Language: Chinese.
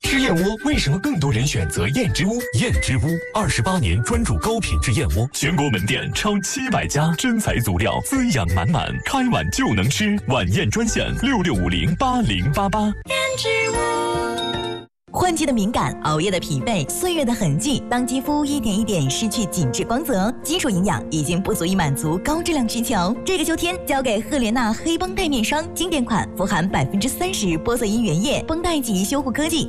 吃燕窝为什么更多人选择燕之屋？ 燕之屋28年专注高品质燕窝，全国门店超700家，真材足料，滋养满满，开碗就能吃。晚宴专线66508088。 燕之屋。 换季的敏感，熬夜的疲惫，岁月的痕迹，当肌肤一点一点失去紧致光泽，基础营养已经不足以满足高质量需求。这个秋天，交给赫莲娜黑绷带面霜，经典款，富含30%玻色因原液绷带级修护科技。